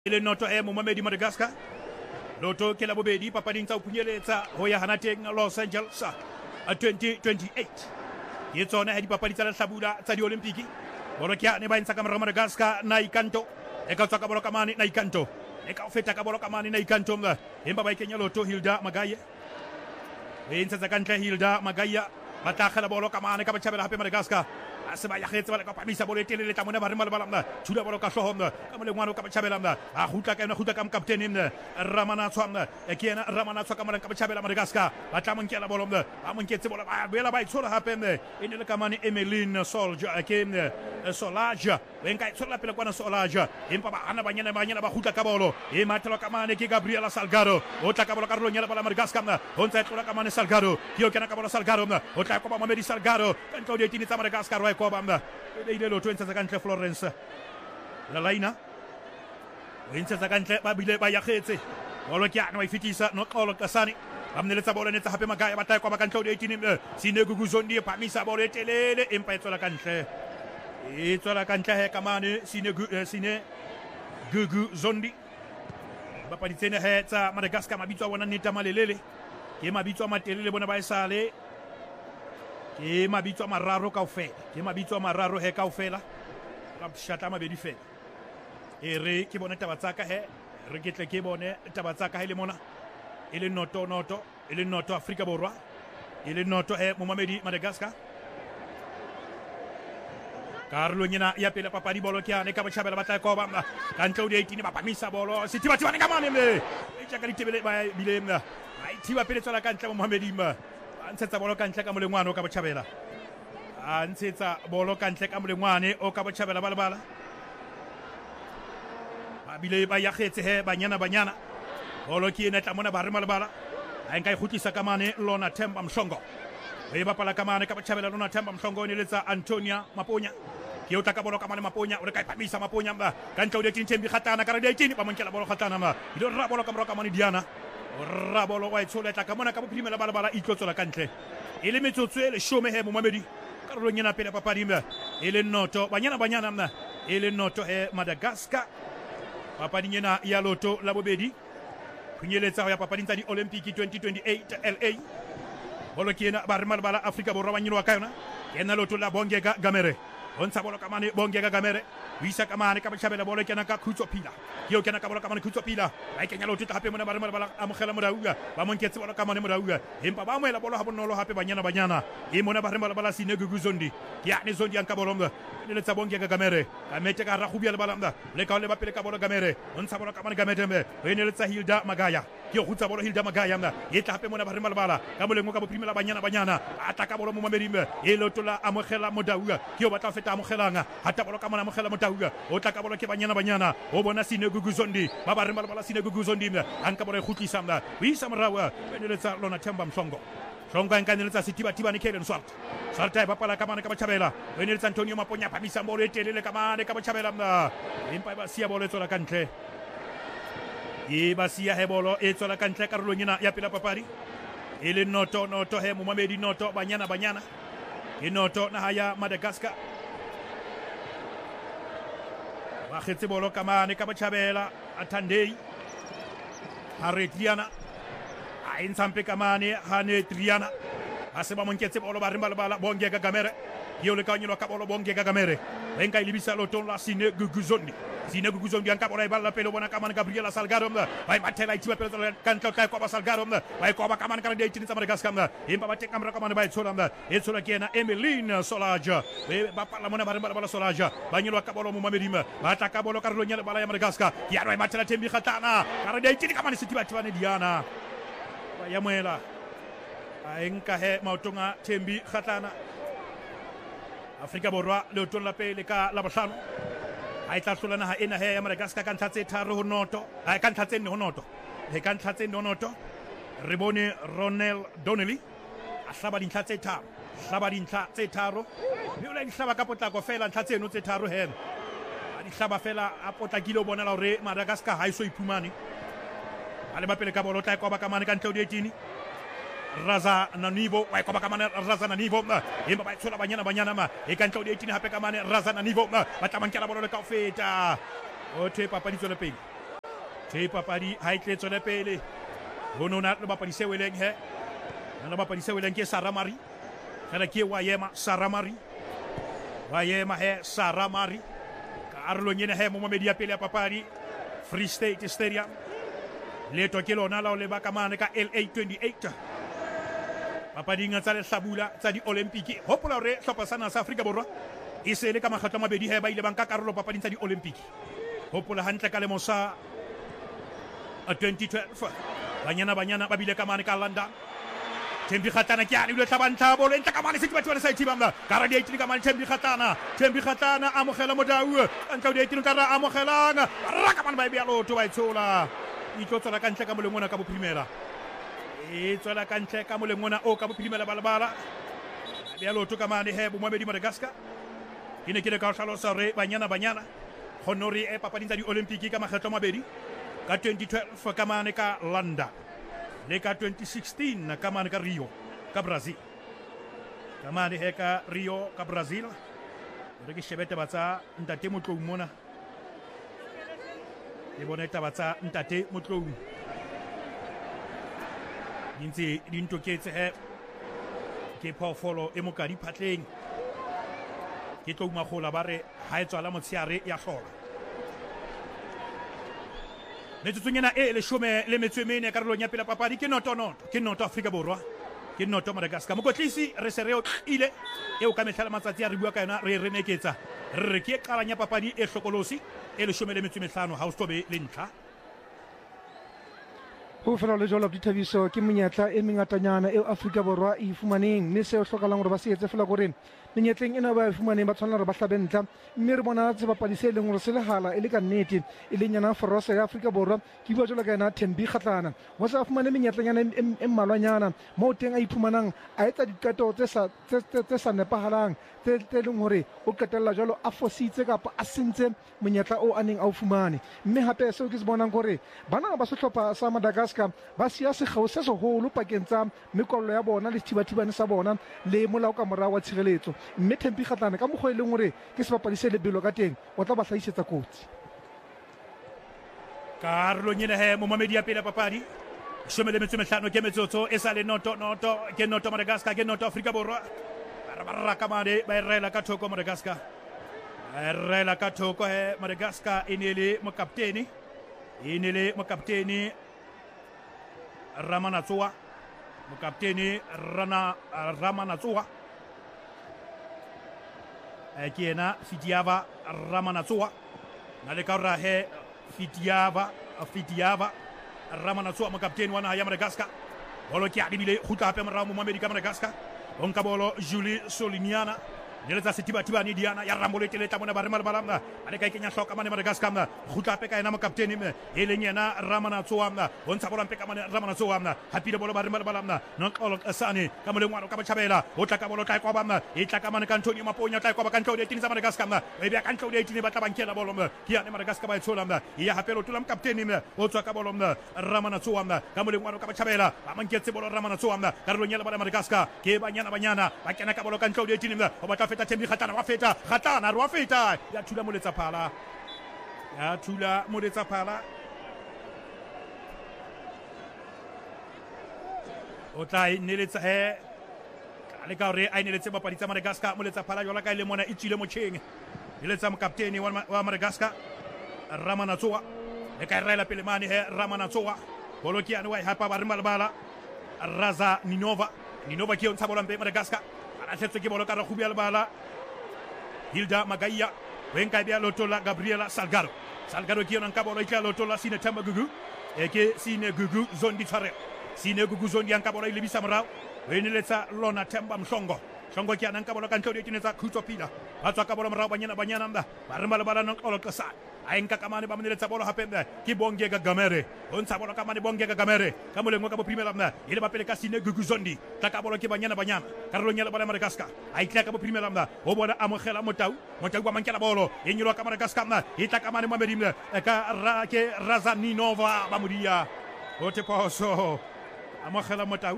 Le noto e Mohamed Madagascar loto ke la bobedi papading tsa o punyeletsa ho ya hana teng Los Angeles 2028 ke tsona ha dipapadi tsa hlabula tsa di-Olimpiki bolo ke ne ba intsa ka Madagascar na ikanto e ka tswa ka bolo ka mane na ikanto e ka feta ka bolo ka mane na ikanto mla emba ba ikenya loto Hilda Magaya e intsa ka ntle Hilda Magaya ba tla khala bolo ka mane ka batjhabela hape Madagascar aseba ya khetse ba ka pamisa bolo telele tla mona ba re malabala mna thula bolo ka hloho mna ka mole ngwana ka batjhabela mna a hutla ka captain mna Ramanatswa mna e ke ena Ramanatswa ka mona ka batjhabela Madagascar ba tla monkela bolo mna ba monketse bolo ba bela ba itsola hape mna ene le ka mane Emeline Soldier ke Solaja wenka itsola pele kwana Solaja empa ba ana banyana ba hutla ka bolo e matelo ka mane ke Gabriela Salgado o tla ka bolo ka rolonya la Madagascar mna ho ntsa itsola ka mane Salgado ke o kena ka bolo Salgado mna o tla ka ba Mohamed Salgado ka ntlo di tini tsa Madagascar ko bamba ile lo 20 sa kantle Florence la laina o intse sa kantle ba bile ba ya khetse bolo ke ana wa ifitisa no qolo kasani amneletsa bolo netsa hape Magaya ba tla kwa ba kantle o 18 Sinegugu Zondi pa misa bolo etelele empa etsola kantle he kamane Sinegugu Zondi ba pa ditsene he tsa Madagascar mabitso a bona neta malelele ke mabitso a matelele bona ba esale ke mabitso a mararo kaofela he kaofela ka shata mabedi fela e re ke bona taba tsaka he re ketle ke bone taba tsaka he le mona e le noto Afrika Borwa e le noto he Mohamed Madagascar Carlo nyina ya pele papadi bolo ke ane ka batjhabela batla ko ba ka ntle o di 18 ba pamisa bolo sitiba ne ka mane me e tla ka ditebele ba bile mna ai thiba pele tsala ka ntle Mohamed Imba ntshetsa bolo ka ntle ka molengwane o ka batjhabela ntshetsa bolo ka ntle ka molengwane o ka batjhabela balabala ba bile ba ya khetse he banyana bolo ke ena tla mona ba re malabala a nka ikhutlisa ka mane Lona Themba Mhlongo e bapala ka mane ka batjhabela Lona Themba Mhlongo ne letsa Antonia Maponya ke o tla ka bolo ka mane Maponya o re ka ipamisa Maponya mba ka ntle o de tinthembi khatana ka re de tini ba monkela bolo khatana ma ile ra bolo ka mane Diana Rabolo wa itsoletla ka mona ka bophimela balabala itlotsola ka ntle ile metsotso e le shome he Mohamed ka rolo nyana pele papadi mna ile noto banyana mna ile noto he Madagascar papadi nyana ya loto la bobedi kunyeletsa ya papadi tsa di Olympic 2028 LA bolo kiena ba re malabala Afrika Borwa banyilwa ka yona yena loto la Bongeka Gamere ontsha bolo ka mane Bongeka Gamere wisa ka mane ka batjhabela bolo kena ka Khutso Pila yo kena ka bolo ka mane Khutso Pila ba kenya lo tita hape mona ba re malabala amogela Morauga ba monketse bolo ka mane Morauga empa ba moela bolo ha bonolo hape banyana e mona ba re malabala Sinegugu Zondi ya ne Zondi an ka bolo mba le tsa Bongeka Gamere ka mete ka rahubia le balanda le ka le ba pele ka bolo Gamere ontsha bolo ka mane Gamete mbe e ne le tsa Hilda Magaya yo hutsa bolo Hilda Magaya mba e tla hape mona ba re malabala ka molengo ka boprimela banyana ataka bolo Mohamed Imba e lotola amogela Modauga ke o batla feta amogelanga hata bolo ka mona amogela Modauga o tla ka bolo ke banyana o bona Sinegugu Zondi ba ba re malabala Sinegugu Zondi anka bolo e khutlisa mna o isa morawa e ne letsa Lona Themba Mhlongo nka ne letsa sitiba ni Kellen Swart ba pala ka mane ka batjhabela e ne letsa Antonio Maponya pamisa bolo e telele ka mane ka batjhabela mna empa ba sia bolo e tsola ka ntle e ba sia he bolo e tsola ka ntle karolo nyina ya pela papadi e le noto he Mohamed noto banyana e noto na haya Madagascar ba khetse bolo ka mane ka batjhabela Athandei Hare Triana a intsampe ka mane Hane Triana ase ba monketse bolo ba re malabala Bongeka Gamere yo le kanyelo ka bolo Bongeka Gamere enka ilibisa loton la Sinegugu Zondi anka bolo ibala pelo bona ka mane Gabriela Salgado mna ba matela itiba pelo kanto ka ba Salgado mna ba ko ba ka mane ka de tini tsa Madagascar mna imba ba teka mra ka mane ba itsola mna etsola kena Emeline Solaja ba pala mona ba re malabala Solaja ba nyelo ka bolo Mohamed Imba ba ta ka bolo ka rolo nyela bala ya Madagascar ya no matela tembi khatana ka re de tini ka mane sitiba ne Diana ba ya moela a enka he mautonga tembi khatana Afrika Borwa le ton la pele ka la bohlano a tla hlola ha ena he ya Madagascar ka ntlhatse tharo ho noto a ka ntlhatse ne ho noto he ka ntlhatse ne ho noto re bone Ronel Donnelly a hlaba dintlhatse tharo mme o la di hlaba ka potlako fela ntlhatse no tse tharo he a di hlaba fela a potlakile o bona la hore Madagascar ha iso iphumane a le ba pele ka bolo tla kwa ba ka mane ka ntle o di 18 Razananivo wa kwa ba ka mane Razananivo emba ba tsola banyana ma e ka ntle o di 18 hape ka mane Razananivo ba tla mankela bolo le ka feta o the papadi tswela pele te papadi ha itle tswela pele ho nona le bapadi se weleng he le bapadi se weleng ke Saramari fela ke Wayema Saramari he Saramari karolo nyene he mo momedi ya pele ya papadi Free State Stadium leto ke lona la o le baka mane ka LA28 papadi tsa le hlabula tsa di Olympic hopola hore hlopha sana sa Afrika Borwa e se le ka makgetlo a mabedi he ba ile banka karolo papading tsa di Olympic hopola hantle ka lemo sa 2012 banyana ba bile ka mane ka London Thembi Kgatana ke a le tlhabantla bolo entla ka mane se batho ba sa itibanga ka ra di itli ka mane Thembi Kgatana amogela modau ntla di itli ka ra amogelang ra ka mane ba bia loto ba itshola itlotsa ka ntle ka molengona ka boprimela e tswela ka ntle ka molengona o ka boprimela balabala bia loto ka mane he bo Mohamedi Madagascar ke le ka hlalosa re banyana honori e papading tsa di Olympic ka makgetlo mabedi ka 2012 ka mane ka London le ka 2016 ka mane ka Rio ka Brazil ka mane he ka Rio ka Brazil re ke shebete batsa ntate motlou mona e boneta batsa ntate motlou dintse dintoketse he ke phoofolo e mokadi phatleng ke tlou magola ba re ha e tswala motshiare ya hlola metsotsong ena e leshome le metso e mene karolong ya pela papadi ke noto Afrika Borwa ke noto Madagascar mokotlisi re se re ile eo ka mehla matsatsi a re bua ka yona re reneketsa re ke qalanya papadi e hlokolosi e leshome le metso e mehlano ha o stobe le ntlha ho fela le jolo dithabiso ke menyetla e mengatanyana eo Afrika Borwa e fumaneng mme se o hlokalang hore ba se etse fela gore menyetleng ena ba e fumaneng ba tshwanela hore ba hlabentla mme re bona sebapadi se leng hore se lehala e le ka nnete e leng yana Forose ya Afrika Borwa ke bua jalo ka yena Thembi Kgatlana mo sa fumane menyetlanyana e mmalwanyana mo teng a iphumanang a etsa diqeto tse sa nepahalang tse leng hore o qetella jalo a fositse kapa a sentse monyetla o aneng a o fumane mme hape seo ke se bonang gore bana ba sehlopha sa Madagascar ba siya sekgao se seholo pakeng tsa mekollo ya bona le thibathibane sa bona le molao ka morao wa tshireletso mme Thembi Kgatlana ka mokgwa e leng hore ke sebapadi se lebelo ka teng o tla ba hlahisetsa kotsi karolo nyene he mo mamedi ya pele papadi shome le metso mehlano ke metsotso e sa le noto ke noto Madagascar ke noto Afrika Borwa ba kamane ba rela ka thoko Madagascar rela ka thoko he Madagascar inele mokapteni Ramanatsoa Ramanatsoa ke ena Fitiava Ramanatsoa na le ka ra he Fitiava Ramanatsoa mokapteni wa naha ya Madagascar bolo ke a dibile khutla hape morao mo Mohamedi ka Madagascar onka bolo Julie Soliniana Neletsa setibatibane Diana ya rambolo teleta mona ba re malbalana ale ka ikenya hloka mane Madagascar mna khutla pe ka ena mo kapteni me e leng yena Ramanatsoa mna bontsha bola pe ka mane Ramanatsoa mna hapile bolo ba re malbalana no xolo kasane ka molengwana ka bachabela o tla ka bolo tla kwa ba mna e tla ka mane ka Antonio Maponya tla kwa ba ka ntlo di tini za Madagascar mna e bia ka ntlo di tini ba tla bankela bolo mna ke ya Madagascar ba itshola mna ya hapelo tula mo kapteni mna o tswa ka bolo mna Ramanatsoa mna ka molengwana ka bachabela ba manketse bolo Ramanatsoa mna ka re nyela ba Madagascar ke banyana ba kena ka bolo ka ntlo di tini mna o ba tla feta Thembi Kgatlana wa feta ya thula moletsa phala o tla ineletsa he ka le ka hore a ineletse bapadi tsa Madagascar moletsa phala jwala ka ile mona e tsile motjheng iletsa mokapteni wa Madagascar Ramanatsoa e ka rela pele mane he Ramanatsoa bolo ke ane wa hapa ba re malbala Raza Ninova ke o ntsha bola mpe Madagascar a tletse ke bolo ka re khubia lebala Hilda Magaya wenka bia lotola Gabriela Salgado ke yona nka bolo itla lotola Sine Themba Gugu ke Sine Gugu zondi tshware Sine Gugu zondi yanka bolo ile bisa morao weneletsa Lona Themba Mhlongo ke yana nka bolo ka ntlo di tinetsa khutso pila ba tswa ka bolo morao banyana mba ba re malabala no xolo qasa a enka kamane ba moneletsa bolo hape mba ke Bongeka Gamere o ntsha bolo kamane Bongeka Gamere ka molengo ka bo primela mba ile ba pele ka Sine Gugu zondi tla ka bolo ke banyana karolo nyela bala Madagascar a itla ka bo primela mba o bona amogela motau ba mankela bolo e nyilwa ka Madagascar mba itla kamane Mohamedi mba ka Razaninova ba mudia o te poso amogela motau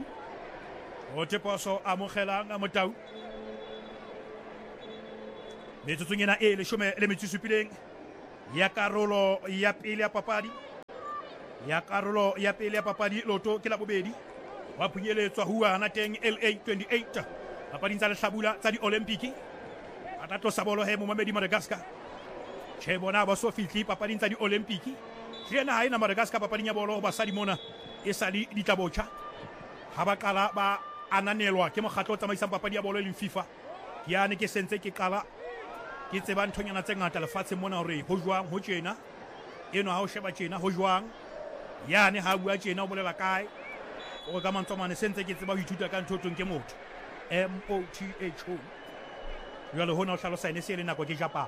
metsotsong ena e leshome le metso supileng ya karolo ya pele ya papadi ya karolo ya pele ya papadi loto ke la bobedi wa punyeletswa huana teng LA 28 papading tsa lehlabula tsa di-olympiki a tla tlosa bolo he momamedi Madagascar che bona ba so fitli papading tsa di-olympiki tlena ha ena Madagascar papading ya bolo basadi mona e sali ditabotjha ha ba qala ba ananelwa ke mokgatlo o tsamaisang papadi ya bolo e leng FIFA yane ke sentse ke qala ke tseba nthonyana tse ngata lefatsheng mona hore ho jwang ho tjena eno ha o sheba tjena ho jwang yane ha bua tjena o bolela kae o ka mantsomane sentse ke tseba ho ithuta ka ntho ke motho MOTHO jwale hona o hlalosa ene se le nako ke ja papa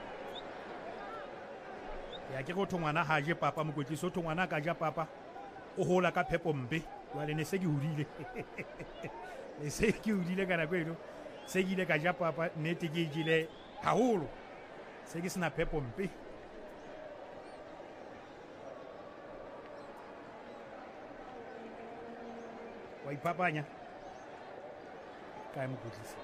ya ke go thongwana ha je papa mokwetlisi o thongwana ka ja papa o hola ka phepo mbe jwale ne se ke hodile ne se ke hodile kana kweno se ke ile ka ja papa nnete ke jile haholo se ke sena phepo mpe wa ipapanya kae mokwetlisi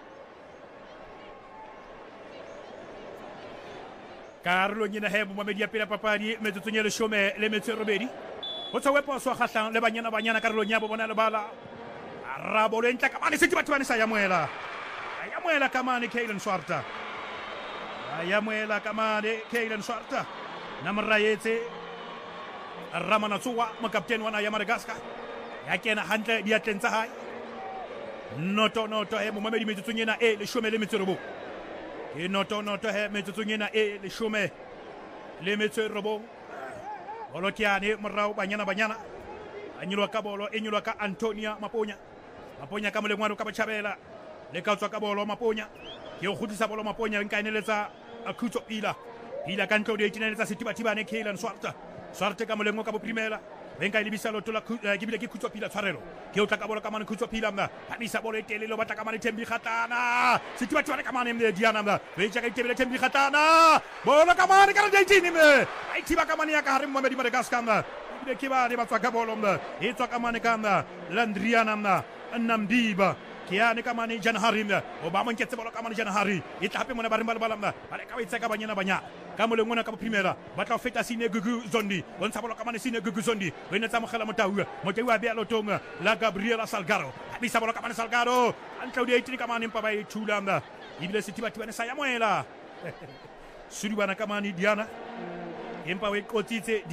karolong ena he momamedi ya pele papadi metsotsong ya leshome le metso e robedi ho tswa weposo kgahlang le banyana karolong ya bo bona le bala arabo le ntla kamane se tibatibane sa ya moela kamane Kailen Swarta ayamoela kamane Kailen Swarta namrayetse Ramanatsuwa mokapteni wana ya Madagascar ya kena hantle diatleng tsa hae noto he momamedi metsotsong ena e leshome le metso e robong ke noto he metsotsong ena e leshome le metso e robong bolo kiane morao banyana anyilwa ka bolo e nyilwa ka Antonia Maponya ka molengwano ka bachabela le ka tswa ka bolo Maponya ke o khutisa bolo Maponya nka ineletsa Khutso Pila ka ntlo di itinetsa setibatibane Kailen Swarta ka molengo ka boprimela venka ilibisa lotola ke bile ke Khutso Pila tshwarelo ke o tla ka bolo ka mane Khutso Pila mna hadisa bolo e telele batla ka mane Thembi Kgatana setibatibane ka mane mle Diana mna veja ka itebele Thembi Kgatana bolo ka mane ka ditini me ai thiba ka mane ya ka hare Momamedi Madagascar mna bile ke ba le batswa ka bolo mna e tswa ka mane ka mna Landriana mna Namdiba kiane ka mane Janahari mna o ba monketse bolo ka mane Janahari e tla hape mona ba rimba le bala mna ba le ka itse ka banyana ka molengwana ka boprimela ba tla feta Sine Gugu Zondi bontsha bolo ka mane Sine Gugu Zondi o ene tsa mogela Motaung a bea lotong la Gabriela Salgado bisa bolo ka mane Salgado antla o di itini ka mane mpa ba e thula mna ibile setibatibane sa ya moela sudibana ka mane Diana empa o e qotsitse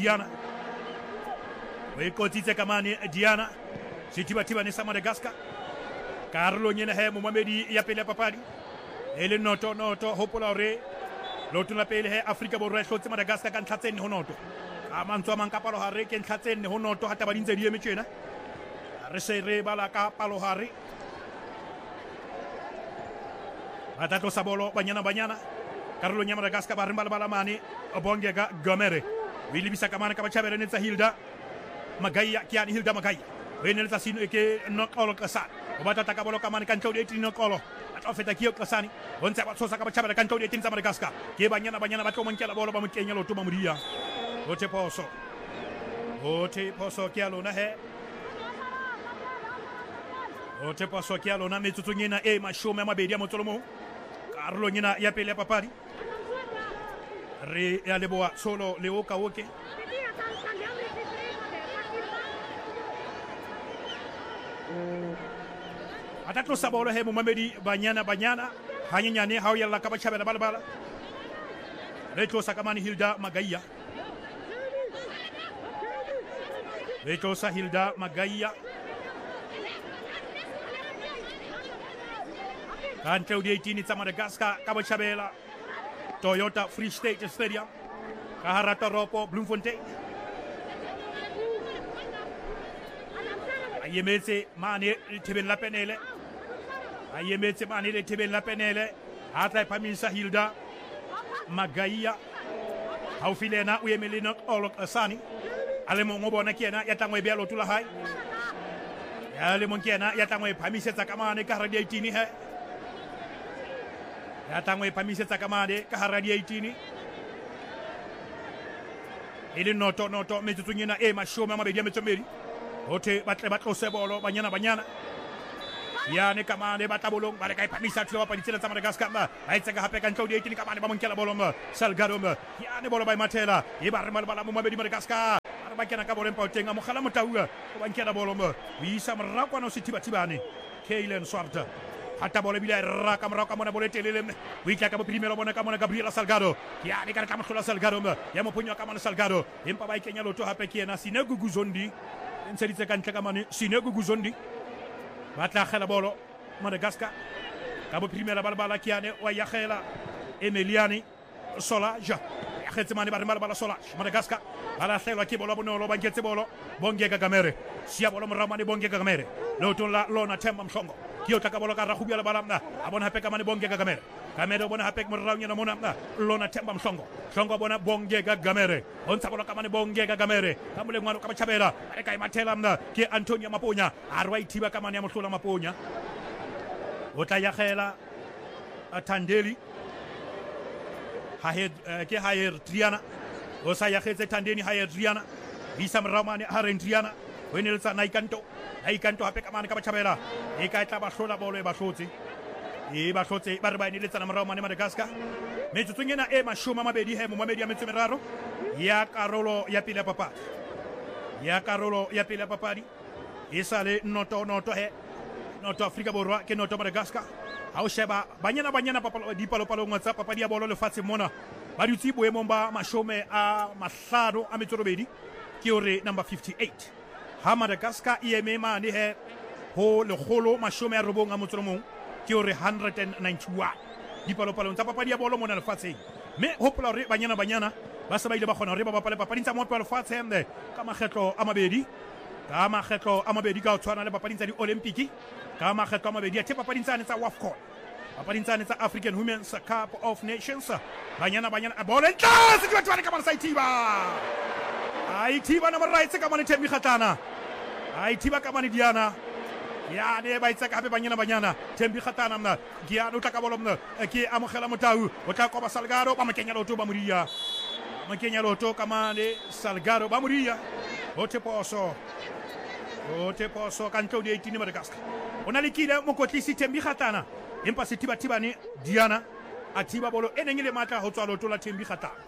ka mane Diana setibatibane sa Madagascar karolong ena he momamedi ya pele ya papadi e le noto hopola hore loto la pele he Afrika Borwa e hlotse Madagascar ka ntlha tse 4 noto ka mantswe a mang ka palohare ke ntlha tse 4 noto ha taba dintse di eme tjena re se re bala ka palohare ba tla tlosa bolo banyana karolong ya Madagascar ba rimba le bala mane Bongeka Gomere o ilebisa ka mane ka bachabele tsa Hilda Magaya kiane Hilda Magaya o eneletsa Sino ke Nokolo Kasane o batla taka bolo ka mane ka ntlo di 18 Nokolo atla feta Kio Kasane o ntse ba tshosa ka bachabela ka ntlo di 18 tsa Madagascar ke banyana ba tlo monkela bolo ba mo kenya loto ba modia o te poso ke alona he o te poso ke alona metsotsong ena e mashome a mabedi a motsolomo karolong ena ya pele ya papadi re ya leboa solo leo ka oke atatlo sa bolo he Momamedi banyana hanyenyane ha o yalla ka bachabela balabala re tlosa ka mane Hilda Magaya ka ntle o di 18 tsa Madagascar ka bachabela Toyota Free State Stadium ka hara toropo Bloemfontein ayemetse mane thebeng la penele ha tla phamisa Hilda Magaya haufilena o emele Nokolo Kasane ale mo bona ke ena ya tangwe bea lotula hai ya le mon ke ena ya tangwe phamisetsa ka mane ka hara di 18 he ya tangwe phamisetsa ka mane ka hara di 18 ele noto metsotsong ena e mashome a mabedi a metsombedi hote batle ba tlose bolo banyana yane kamane batabolong ba le ka iphamisa tlo ba ditsela tsa Madagascar ba itse ka hape ka ntlo di 18 kamane ba monkela bolo Salgado yane bolo ba mathela e ba re malabala mo mabedi Madagascar ba kena ka bolo empa o teng a mogala motaua o ba nkela bolo mo o isa morao kwana o sethibathibane Kaylen Swart hata bolo bila raka morao ka mona bolo telele o itla ka bophirimelo bona ka mona Gabriela Salgado ya ne ka ka mohlola Salgado ya mo phunya ka mona Salgado empa ba ikenya loto hape ke yena Sinegugu Zondi ntseditse ka ntle ka mane Sinegugu Zondi ba tla gela bolo Madagascar ka bophirimela balabala ke yane wa ya gela Emiliani Solage ya khetse mane ba re balabala Solage Madagascar ala hlelwa ke bolo bonolo ba nketse bolo Bongeka Gamere sia bolo morao mane Bongeka Gamere loto la lona Themba Mhlongo ke o tla ka bolo ka rakhubya la balamna a bona hape ka mane Bongeka Gamere Gamere o bona hape morao nyana mona lona Themba Mhlongo Mhlongo bona Bongeka Gamere o ntsha bolo ka mane Bongeka Gamere ka molengwana ka bachabela re ka imathela mna ke Antonia Maponya a re wa ithiba ka mane ya mohlola Maponya o tla ya gela Thandeli ke Hayer Triana o sa ya getse Thandeni Hayer Triana isa mramane Haren Triana o eneltsa Naikanto hape ka mane ka bachabela e ka tla ba hlola bolo e ba hlotse ba re ba eneletsana mramane Madagascar metsotsong ena e mashoma mabedi he mo mamedi ya metso meraro ya karolo ya pele ya papadi e sale noto he noto Afrika Borwa ke noto Madagascar ha o sheba banyana dipalopalo ngwatsa papadi ya bolo lefatshe mona ba dutse boemong ba mashome a mahlano a metsorobedi ke ore number 58 ha Madagascar e eme mane he ho lekgolo mashome a robong a motsoromong ke ore 191 dipalopalo tsa papadi ya bolo mona lefatsheng me hopola hore banyana ba se ba ile ba kgona hore ba bapale papading tsa motho lefatsheng ka makgetlo a mabedi ka o tshwana le papading tsa di Olympic ka makgetlo a mabedi a the papading tsa WAFCON papading tsa African Women's Cup of Nations banyana a bolo entla se di batwana ka mane sa ithiba na maraitse ka mane Thembi Kgatlana a ithiba ka mane Diana ya ne ba itse ka hape banyana Thembi Kgatlana mna ke ya no tla ka bolo mna ke amogela Motau o tla koba Salgado ba mokenya loto ba Moriya ka mane Salgado ba Moriya o te poso ka ntlo di 18 Madagascar o na le kile mokotlisi Thembi Kgatlana empa sethibathibane Diana a thiba bolo e neng ile matla ho tswa loto la Thembi Kgatlana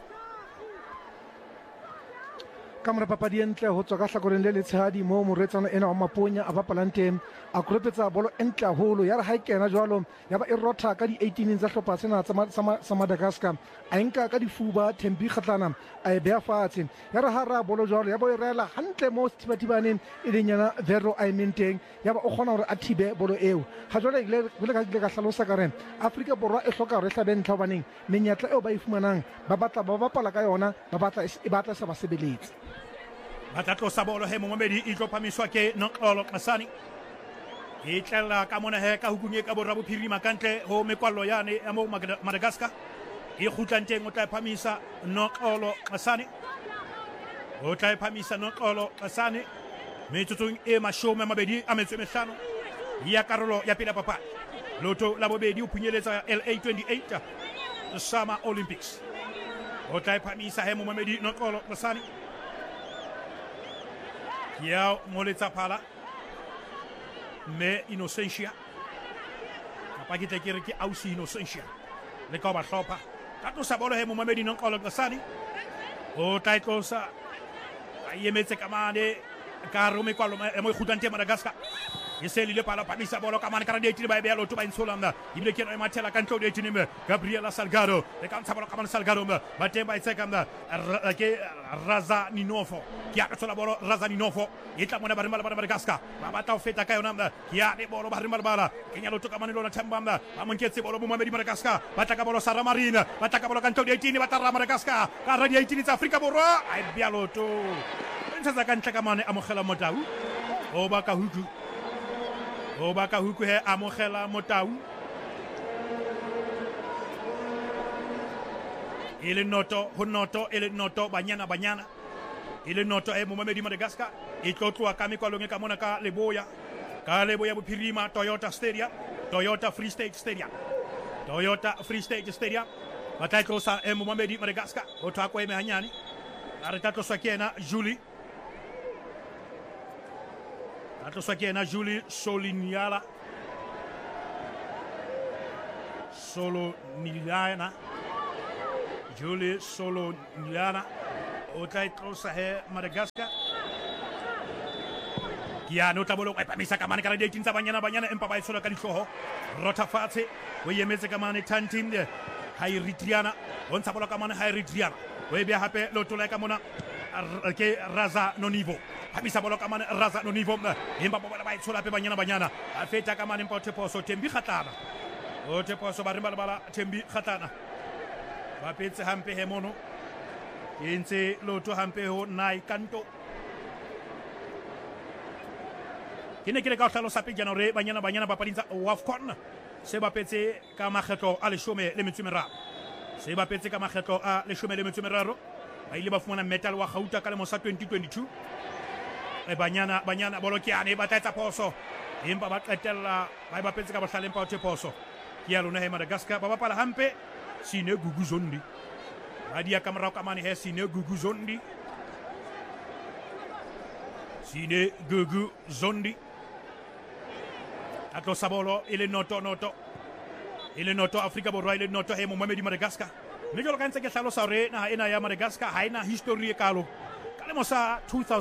ka mora papadi entle ho tswa ka hlakoreng le letshehadi mo moretsana ena wa Maponya a bapalang teng a koropetsa bolo entle haholo ya re ha ikena jwalo ya ba e rotha ka di 18 tsa hlopha sena sa Madagascar a enka ka difuba Thembi Kgatlana a e beha fatshe ya re ha ra bolo jwalo ya bo e rela hantle mo sethibathibaneng e leng yana Vero a ementeng ya ba o kgona hore a thibe bolo eo ha jwale ile ka hlalosa ka re Afrika Borwa e hloka hore hlabe ntlha baneng menyatla eo ba e fumanang ba bapala ka yona ba batla sa ba sebeletse ba tla tlosa bolo he mo mamedi e tlo phamiswa ke Noxolo Xasani e tlela ka mona he ka hukunye ka borra bophirima kantle ho mekwallo yane ya mo Madagascar e khutlanteng o tla phamisa Noxolo Xasani metsotsong e mashome mabedi a metso mehlano ya karolo ya pele papa loto la bobedi o phunyeletsa LA 28 Summer Olympics o tla phamisa he mo mamedi Noxolo Xasani ya moletsa phala me Innocentia pa ke tle ke re ke ausi Innocentia le ka ba hlopha ka tlosa bolo he mo mamedi Noxolo Xasani o tla tlosa a yemetse ka mane ka rome kwalo mo ikhutlante Madagascar e se le pala pamisa bolo ka mane ka re ditini ba e loto ba insola mna ibile ke no mathela ka ntlo ditini me Gabriela Salgado le ka ntsha bolo ka mane Salgado mna ba temba itseka mna ke Razaninofo ke ya tsola bolo Razaninofo e tla mona ba Madagascar ba batla o feta ka yona mna ke ya ne bolo ba bala kenya loto ka mane lona Themba mna ba monketse bolo mo mamedi Madagascar ba tla ka bolo Sara Marina ba tla ka bolo ka ntlo ditini ba tla Madagascar ka ra ditini tsa Afrika Borwa ai bia loto ntsa ka ntla ka mane amogela Motau o ba ka huku he amogela Motau ele noto banyana ele noto e mo mamedi Madagascar e tlotlwa ka mekwalong ka mona ka Leboya bophirima Toyota Free State Stadium ba tla tlosa e mo mamedi Madagascar o thwa ko eme hanyane a re tla tloswa ke ena Julie Soliniana Julie Soloniana o tla tlosa he Madagascar Kiane o tla bolo e pamisa ka mane ka di 18 tsa banyana empa ba itsola ka ditlhogo rota fatshe o emetse ka mane Tantim Hai Ritriana o ntsha bolo ka mane Hai Ritriana o e bea hape lotola ka mona ke Raza Nonivo pamisa bolo ka mane Raza Nonivo empa ba itsola pe banyana a feta ka mane Mpote Poso Tembi Kgatlana o Teposo ba rimba bala Tembi Kgatlana ba petse hampe he mono e ntse loto hampe ho Nai Kanto ke ne ke le ka hlalosa pe jana re banyana ba padintsa WAFCON se ba petse ka makgetlo a 13 se ba petse ka makgetlo a 13 ba ile ba fumana medal wa Gauta ka lemo sa 2022 e banyana bolokiane ba tlatsa poso empa ba qetella ba petse ka bohlaleng pa Poso ke ya lona he Madagascar ba bapala hampe Sine Gugu Zondi ba dia ka morao ka mane he Sine Gugu Zondi Atlo Sabolo il est noto Afrika Borwa il est noto he Mohamed Madagascar me jolo kantse ke hlalosa hore naha ena ya Madagascar ha ena history e kalo ka lemo sa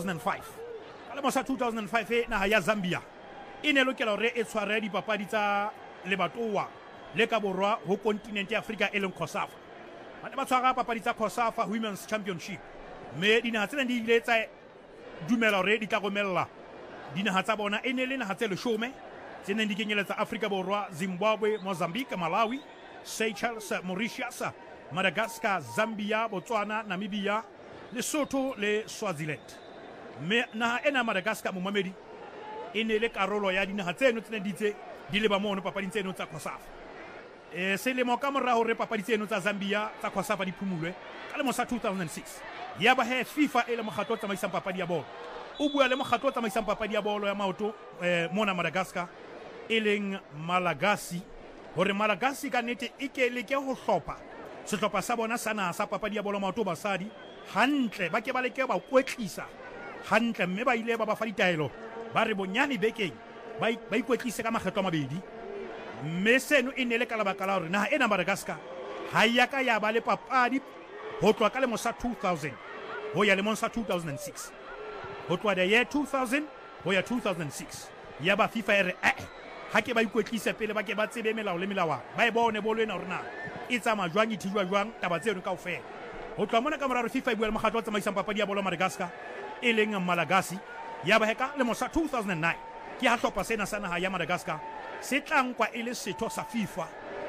2005 naha ya Zambia e ne lokela hore e tshware dipapadi tsa lebatowa le ka borwa ho kontinente ya Afrika e leng COSAFA ba tshwara papadi tsa COSAFA Women's Championship me dinaha tsena di ile tsa dumela hore di tla romella dinaha tsa bona e ne le naha tse 10 tsene di kenyeletsa Afrika Borwa, Zimbabwe, Mozambique, Malawi, Seychelles, Mauritius, Madagascar, Zambia, Botswana, Namibia, Lesotho le Swaziland. Me naha ena Madagascar Momamedi e ne le karolo ya dinaha tseno tsene ditse di le ba mono papading tseno tsa COSAFA. Se le mo ka mora hore papadi tseno tsa Zambia tsa COSAFA di phumulwe ka lemo sa 2006. Ya ba he FIFA e le mokgatlo tsamaisang papadi ya bolo. O bua le mokgatlo tsamaisang papadi ya bolo ya maoto mona Madagascar eleng Malagasy hore Malagasy ka nete e ke leke ho hlopha sehlopha sa bona sana sa papadi ya bolo maoto basadi hantle ba ke ba leke ba kwetlisa hantle mme ba ile ba fa ditaelo ba re bonyane bekeng ba ikwetlise ka makgetlo a mabedi mme seno e ne le ka lebaka la hore naha ena Madagascar ha ya ka ya ba le papadi ho tloha ka lemo sa 2000 ho ya lemong sa 2006 ho tloha the year 2000 ho ya 2006 ya ba FIFA e re ha ke ba ikwetlisa pele ba ke ba tsebe melao le melawana ba e bone bolo ena hore na e tsama jwang e thijwa jwang taba tseno kaofela ho tloha mona ka moraro FIFA e bua le mokgatlo wa tsamaisang papadi ya bolo Madagascar e leng Malagasy ya ba heka lemo sa 2009 ke ha hlopha sena sa naha ya Madagascar se tlankwa e le setho sa FIFA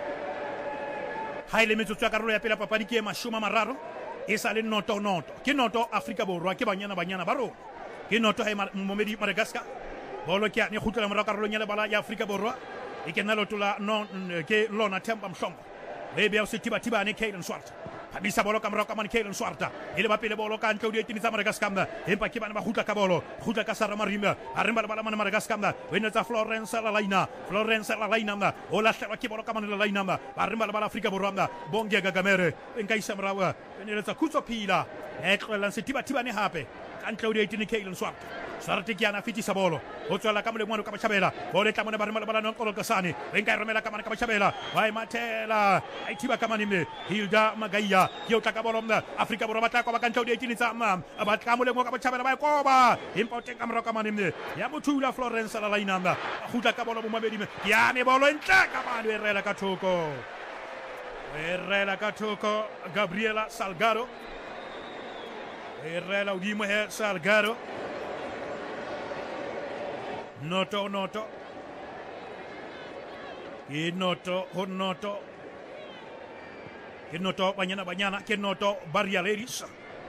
ha ile metsotso ya karolo ya pele papadi ke 30 e sa le noto ke noto Afrika Borwa ke banyana ba rona ke noto ha Momedi Madagascar bolo ke ne khutla morao karolong ya lebala ya Afrika Borwa e ke nna lotola ke lona Themba Mhlongo le bea se tiba ne Kailen Swart habisa bolo ka morao ka mane Kailen Swart ile ba pele bolo ka ntle o di etini tsa Madagascar empa ke bana ba khutla ka bolo khutla ka Sara Marimba a rimba bala mana Madagascar wena tsa Florence Lalaina o la hlelwa ke bolo ka mane Lalaina ba rimba bala Afrika Borwa bonge gagamere nka isa mrawa ene tsa khutso phila e tlola se tiba ne hape ka ntle o di etini Kailen Swart Sarati kiana fiti sa bolo o tswela ka mole mwana ka Bachabela bolo tla mona ba rimala bala non kolo kasane enka romela ka mana ka Bachabela vai matela ai tiba ka manime Hilda Magaya yo tla ka bolo Afrika Borwa batla kwa ba kantla o di etini tsa ba ka mole mo ka Bachabela ba koba impote ka mora ka manime ya mothula Florence Lalaina khutla ka bolo mo mabedi kiane bolo entla ka mane erela ka thoko Gabriela Salgado erela udimo he Salgado Noto ke noto banyana ke noto Barria Ladies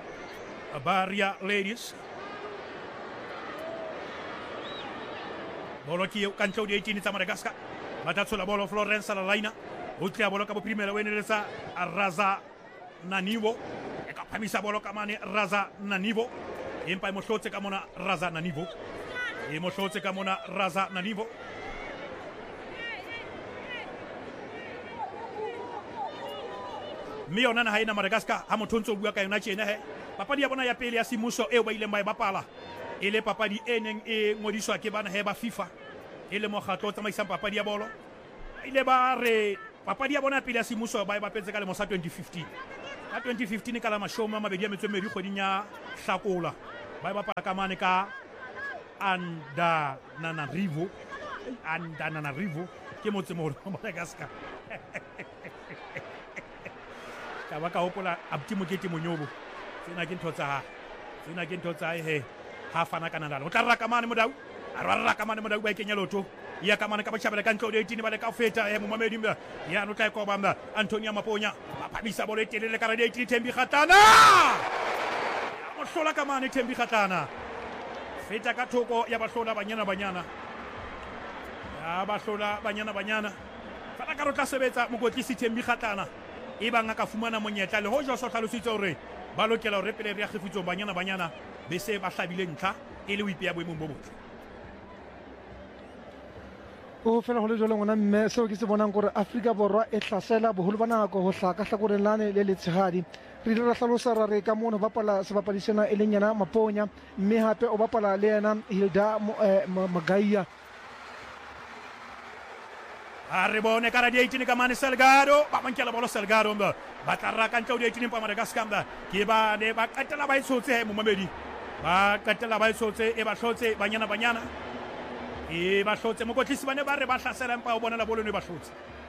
bolo ki kanto di etini tsa Madagascar batatsola bolo Florence Lalaina utya bolo ka primera wenelesa Raza Nanivo e ka phamisa bolo ka mane Raza Nanivo empa mo hlotse ka mona Raza Nanivo e mo hlotse ka mona Raza Nanivo mme yona naha ena Madagascar ha motho ntse o bua ka yona tjena papadi ya bona ya pele ya simuso eo ba ileng ba e bapala e le papadi e neng e ngodiswa ke bana ba FIFA e le mokgatlo o tsamaisang papadi ya bolo ile ba re papadi ya bona ya pele ya simuso ba e bapetse ka lemo sa 2015 ka 2015 ka la mashome a mabedi a metso e mmedi kgweding ya Hlakola ba e bapala ka mane ka Antananarivo ke motsemogolo wa Madagascar ka ba ka hopola Abuti Mokete Monyobo tsena ke ntho tsa he ha fana ka nalalo o tla raka mane Modau a raka mane Modau ba ikenya loto ya ka mane ka bachabela ka ntlo de 18 ba le ka feta momamedi mba ya no tla ikoba mba Antonia Maponya ba phabisa bolo etelele ka radio 18 Thembi Kgatlana ya mo hlola ka mane Thembi Kgatlana feta ka thoko ya bahlola banyana ya bahlola banyana fana ka rotla sebetsa mokotlisi Thembi Kgatlana e bang a ka fumana monyetla le hoja so hlalositse hore ba lokela hore pele re kgefutso banyana be se ba hlabile ntlha e le wipe ya boemong bo botle o fela go le jole ngwana mme seo ke se bonang gore Afrika Borwa e hlasela boholo ba nako go hlaka hlakoreng lane le letshehadi re ile ra hlalosa ra re ka mono bapala sebapadi sena e leng yana Maponya mme hape o bapala le yena Hilda Magaiya a re bone ka radio 18 ka mane Salgado ba mankela bolo Salgado mba ba tla raka ntlo di 18 pa Madagascar mba ke ba ne ba qetela ba itshotse momamedi ba qetela ba itshotse e ba hlotse banyana e ba hlotse mokotlisi ba ne ba re ba hlasela mpa o bona la bolo ne ba hlotse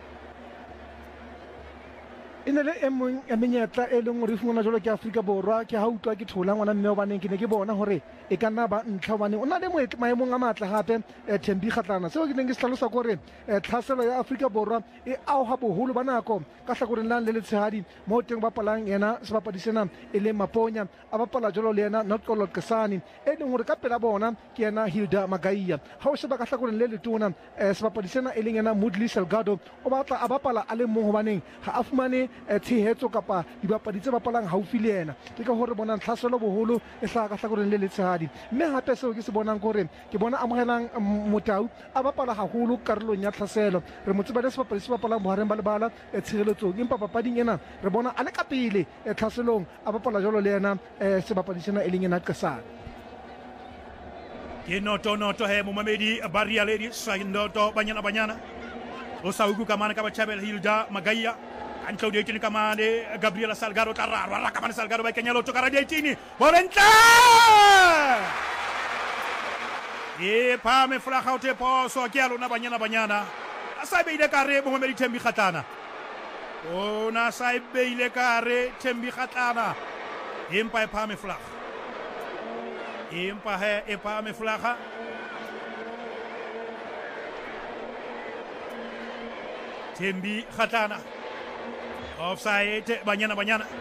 ene le emong ya menyetla e leng gore fumana jalo ke Afrika Borwa ke ha utlwa ke thola ngwana mme o baneng ke ne ke bona hore e ka nna ba ntlha baneng o na le maemong a matla gape Thembi Kgatlana seo ke neng ke hlalosa gore tlhaselo ya Afrika Borwa e auha boholo ba nako ka hlakoreng lane le letshehadi mo teng ba palang yena sebapadi sena e le Maponya a bapala jalo le yena Notkolot Kasani e leng gore ka pela bona ke yena Hilda Magaiya ha o sheba ka hlakoreng le letona sebapadi sena e leng yena Mudli Salgado o batla a bapala a le mong hobaneng ha a fumane tshehetso kapa dibapadi tse bapalang haufi le yena ke ka hore bonang tlhaselo boholo e hlaha ka hlakoreng le letshehadi mme hape seo ke se bonang gore ke bona amogelang Motau a bapala haholo karolong ya tlhaselo re mo tseba le sebapadi se bapalang bohareng ba lebala tshireletsong empa papading ena re bona a le ka pele tlhaselong a bapala jalo le yena sebapadi sena e leng yena Kasane ke noto he momamedi Barria Lady Sandoto banyana o sa uku ka mane ka bachabela Hilda Magaiya Anto de 18 kamane Gabriela Salgado tararo raka mane Salgado ba kenya loto ka radio 18 Bolenta e pa me flaga o te poso ke alona banyana asabe ile ka re momamedi Thembi Kgatlana o na sabe ile ka re Thembi Kgatlana empa e pa me flaga empa he e pa me flaga Thembi Kgatlana offside banyana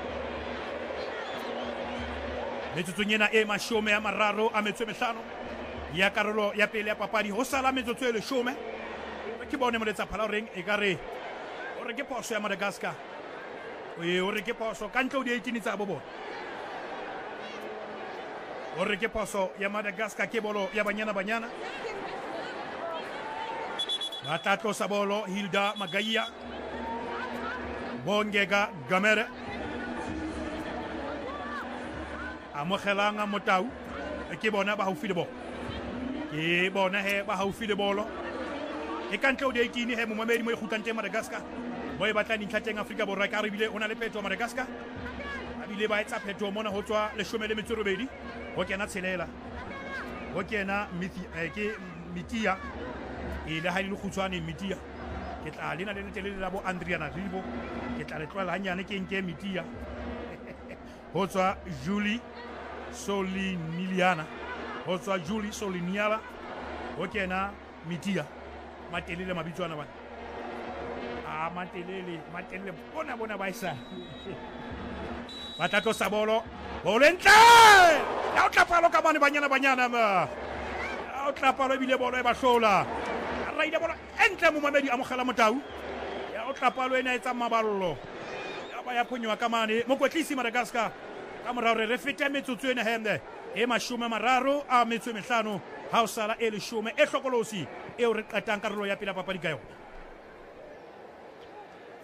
metsotso nyena e mashome ya mararo a metso mehlano ya karolo ya pele ya papadi ho sala metsotso e leshome ke bone moletsa phala reng e ka re o re ke poso ya Madagascar o re ke poso ka ntlo di 18 tsa bobo o re ke poso ya Madagascar ke bolo ya banyana Batato Sabolo Hilda Magaiya Bongega Gamere amogelanga Motau ke bona ba haufi le bolo ke bona he ba haufi le bolo e ka ntle o di 18 he momamedi mo e khutlantse Madagascar mo e batla dintlha teng Afrika Borwa ka rebile ona le pheto Madagascar a bile ba etsa pheto mona ho tswa leshome le metso robedi ho kena tshelela ho kena Mitia e le ha ile khutswane Mitia ke tla lena le telele la bo Andriana Ribo ke tla le tlola hanyane ke nke Mitia ho tswa Julie Soliniliana ho tswa Julie Soliniala ho kena Mitia matelele mabitswana bana matelele bona ba isa Batato Sabolo Bolenta ya o tla palo ka bane banyana ma ya o tla palo bile bolo e ba hlola raida bolo entle momamedi amogela Motau ya o tla palo ena etsa maballo ya ba ya phonywa ka mane mokotlisi Madagascar ka morao re fete metsotso ena hende e mashome mararo a metso mehlano ha o sala e leshome e hlokolosi e o re qetang karolo ya pele papadi ka yona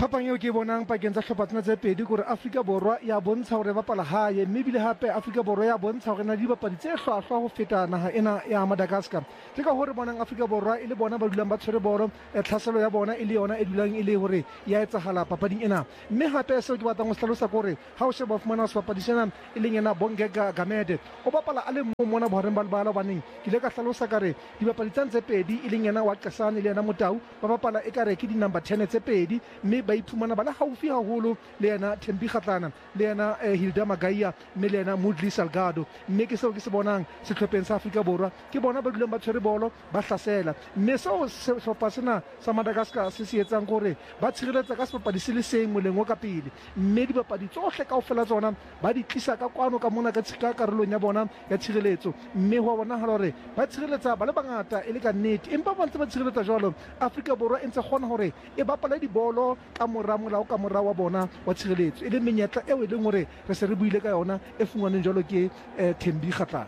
phapang eo ke bonang pakeng tsa hlopha tsena tse pedi gore Afrika Borwa ya bontsha hore bapala hae mme bile hape Afrika Borwa ya bontsha hore na di bapadi tse hlwahlwa ho feta naha ena ya Madagascar ke ka hore bonang Afrika Borwa e le bona ba dulang ba tshwere bolo tlhaselo ya bona e le yona e dulang e le hore ya etsahala papading ena mme hape seo ke batlang ho hlalosa gore ha o sheba fumana sebapadi sena e leng yena Bongeka Gamede o bapala a le mona bohareng ba lebala baneng ke ile ka hlalosa kare dibapadi tse pedi e leng yena wa Qasane le yena Motau ba bapala e kare ke di number 10 tse pedi mme ba iphumana ba le haufi haholo le yena Thembi Kgatlana le yena Hilda Magaiya mme le yena Mudli Salgado mme ke seo ke se bonang sehlopheng sa Afrika Borwa ke bona ba dulang ba tshwere bolo ba hlasela mme seo sehlopha sena sa Madagascar se etsang gore ba tshireletsa ka sebapadi se le seng moleng o ka pele mme dibapadi tsohle kaofela tsona ba di tlisa ka kwano ka mona ka karolong ya bona ya tshireletso mme ho bonahala hore ba tshireletsa ba le bangata e le ka nnete empa ba ntse ba tshireletsa jwalo Afrika Borwa e ntse kgona hore e bapala dibolo ka molao ka morao wa bona wa tshireletso e le menyetla eo e leng hore re se re buile ka yona e fungwaneng jwalo ke Thembi Kgatlana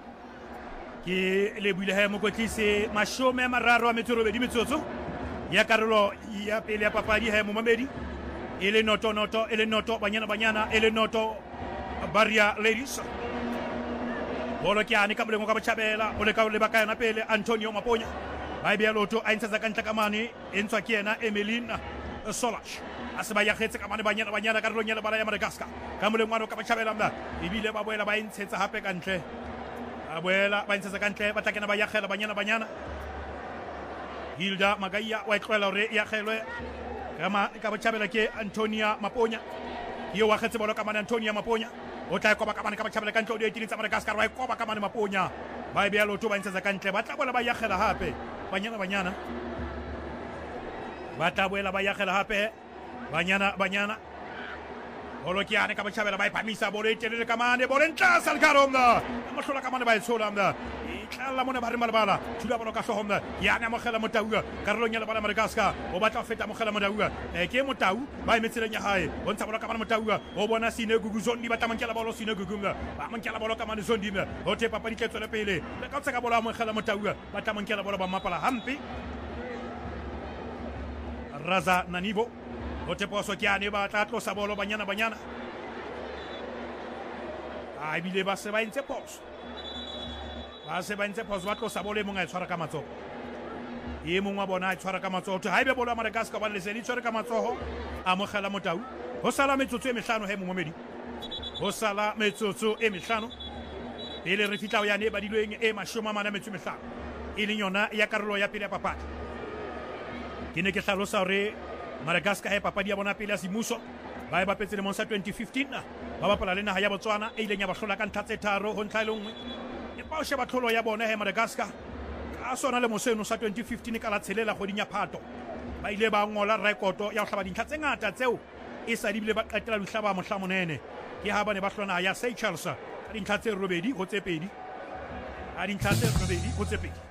ke le buile ha mokotlisi mashome a mararo a metsorobedi metsotso ya karolo ya pele ya papadi ha momamedi e le noto banyana e le noto Barria Ladies bolo ke ane ka bolengo ka botjhabela o le ka le baka yana pele Antonio Maponya ba bia loto a ntse ka ntlakamane e ntswa ke yena Emelina Solash aseba ya khetse ka mane banyana ka rolong ya lebala ya Madagascar ka molengwana ka botjhabela mna ebile ba boela ba intshetsa hape ka ntle a boela ba intshetsa ka ntle ba tla kena ba ya khela banyana Hilda Magaiya wa itlwela hore ya khelwe ka botjhabela ke Antonia Maponya yo wa khetse bolo ka mane Antonia Maponya o tla koba ka mane ka botjhabela ka ntle o di tsa Madagascar wa koba ka mane Maponya ba bia loto ba intshetsa ka ntle ba tla boela ba ya khela hape banyana ba tla boela ba ya khela hape banyana bolo ke ane ka botjhabela ba iphamisa bolo e telele ka mane bolo ntla Salgaromna mohlola ka mane ba itshola mna itlalla mona ba re malabala thula bolo ka hlohomna ya ne mogela Motau karolong ya lebala Madagascar o batla feta mogela Motau ke Motau ba emetseleng ya hae o ntsha bolo ka mane Motau o bona Sine Gugu Zondi ba tamankela bolo Sine Gugu ba mankela bolo ka mane Zondi o te papadi ke tswela pele le ka tsaka bolo a mogela Motau ba tamankela bolo ba mapala hampi Raza Nanivo o te poso ke ane ba tla tlosa bolo banyana a bile ba se ba ntse poso ba tlosa bolo e mongwe a tshwara ka matsoho e mongwe wa bona a tshwara ka matsoho ha ebe bolo ya Madagascar ba le se di tshwara ka matsoho a mogela Motau ho sala metsotso e mehlano he momomedi ho sala metsotso e mehlano pele re fitla ya ne ba dilweng e 45 e leng yona ya karolo ya pele ya papadi ke ne ke hlalosa hore Madagascar e papadi ya bona pele ya simuso ba e bapetse le monsa 2015 ba bapala le naha ya Botswana e ileng ya ba hlola ka ntha tse tharo ho ntlha le nngwe e ba o sheba tlholo ya bona he Madagascar ka sona le moseno sa 2015 ka la tshelela kgoding ya Phato ba ile ba ngola rekoto ya ho hlaba dintlha tse ngata tseo e sa di bile ba qetela dihlaba mohla monene ke ha ba ne ba hlona ya Seychelles ka dintlha tse robedi ho tse pedi a dintlha tse robedi ho tse pedi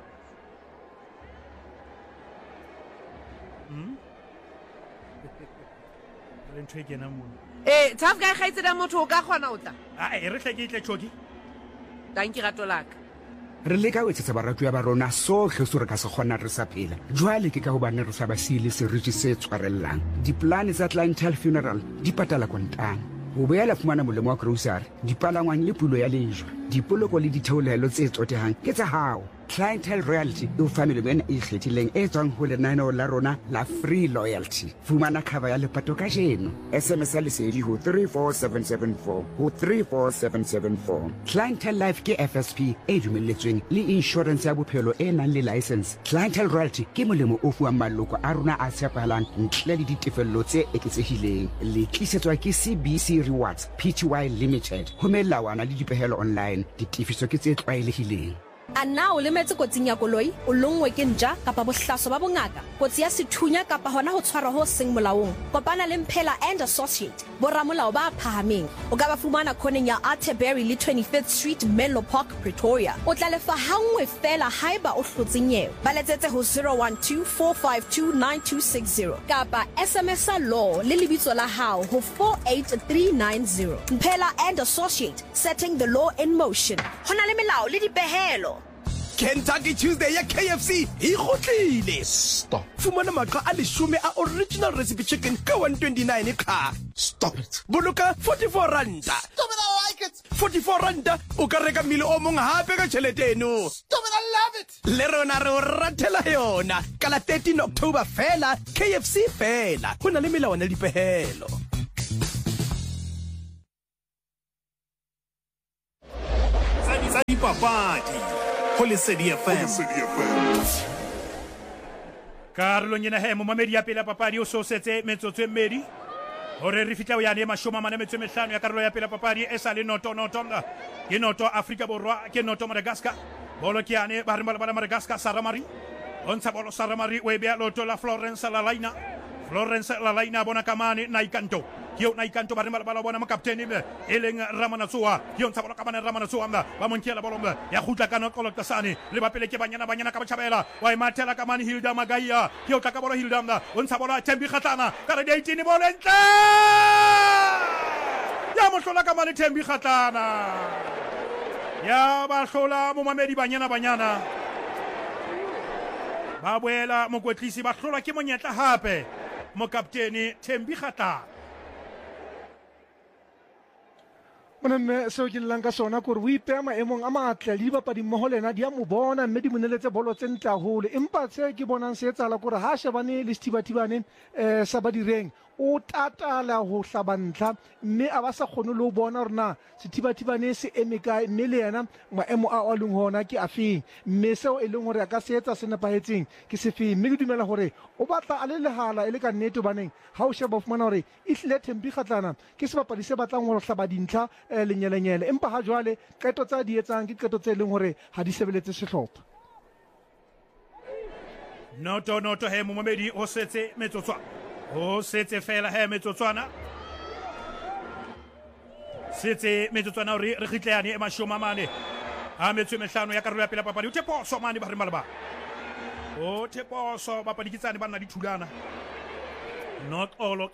Tough guy ga itseda motho o ka kgona o tla re hle ke itle choki danki rato laka re le ka wetsetsa baratwa ba rona sohle se re ka se kgona re sa phela jwale ke ka hobane re sa ba sile seriti se tshwarellang diplane tsa Clientele Funeral di patala kontane ho boela fumana molemo wa grocery dipalangwang le pulo ya lejwe dipoloko le ditheolelo tse tsotehang ke tsa hao Clientele Royalty e family men e kgethileng e tswang ho lenaneo la rona la Free Loyalty fumana cover ya lepato ka jeno SMS ya lesedi ho 34774 ho 34774 Clientele Life ke FSP e dumelletsweng le insurance ya bophelo e nang le license Clientele Royalty ke molemo o fuwang maloko a rona a tshepahalang ntle le ditefello tse eketsehileng le tlisetswa ke CBC Rewards Pty Limited ho melawana le dipehelo online ditifiso ke tse tlwaelehileng A na o lemetse kotsing ya koloi o longwe ke nja kapa bohlaso ba bongaka kotsi ya sethunya kapa hona ho tshwarwa ho seng molaong kopana le Mphela and Associate boramolao ba phahameng o ka ba fumana khoneng ya Atterbury le 25th Street Menlo Park Pretoria o tla lefa hangwe fela haiba o hlotse nyewe ba letsetse ho 0124529260 kapa SMS law le lebitso la hao ho 48390 Mphela and Associate setting the law in motion hona le melao le dipehelo Kentucky Tuesday ya KFC e gotlile. Stop. Fumana maqa a 10 a original recipe chicken ka 129 kha. Stop it. Boloka 44 randa. Stop it, I like it. 44 randa o ka reka mmele o mong hape ka tšhelete eno. Stop it, I love it. Le rona re o ratela yona ka la 13 October fela KFC fela. Go na le melawana le dipehelo. Sa dipapadi go Lesedi FM. Carlo nyena he momamedi ya pela papadi o sosetse metsotso e mmedi hore re fitla o ya le mashoma mane metso mehlano ya karolo ya pela papadi e sa le noto ke noto Afrika Borwa ke noto Madagascar bolo ke ane ba re bala Madagascar Saramari ontsha bolo Saramari we bea loto la Florence Lalaina bona kamane na ikanto Yo na ikanto ba re bala bona mo captain e leng Ramanatsoa yo ntsha bolo kamane Ramanatsoa ba monkiela bolo ya khutla kana Koloktasane le ba pele ke banyana ka bachabela wa imathela kamane Hilda Magaya yo tla ka bolo Hilda ontsha bolo Thembi Kgatlana ka re 18 bolo entle ya mo hlola kamane Thembi Kgatlana ya ba hlola mo mamedi banyana ba boela mo kwetlisi ba hlola ke monyetla hape mo kapteni Thembi Kgatlana mme seo ke llang ka sona kore o ipea maemong a matle le dibapadi mmogo lena di a mo bona mme di moneletse bolo tse ntle haholo empa se ke bonang se etsala kore ha shebane le sethibathibane sa badireng o tatala ho hlabantlha mme a ba sa kgone le ho bona gore na sethibathibane se eme kae mme le yena maemo a leng hona ke afeng mme seo e leng gore a ka se etsa se nepahetseng ke sefeng mme ke dumela gore o batla a le lehala e le ka nnete baneng ha o sheba fumana gore e hlile Thembi Kgatlana ke sebapadi se batlang ho hlaba dintlha lenyelenyele empa ha jwale qeto tsa di etsang ke qeto tse leng hore ha di sebeletse sehlopha noto he momamedi o setse metsotswa o setse fela he metsotswana setse metsotswana re gitleane e mashoma mane a metso mehlano ya karolo ya pela papadi o teposo mane ba re malaba o teposo bapadi kitsane ba nna di thulana not all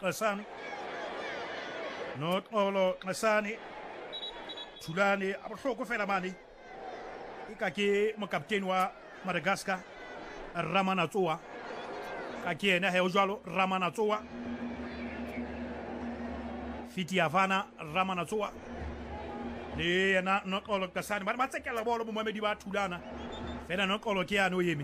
Qasani thulane a bohloko fela mane e ka ke mo kapteni wa Madagascar Ramanatsoa ka ke ena he o jwalo Ramanatsoa Fitiavana Ramanatsoa le yena Nokolo Qasani ba tsekela bolo mo mamedi ba thulana fela Nokolo ke yana o yemi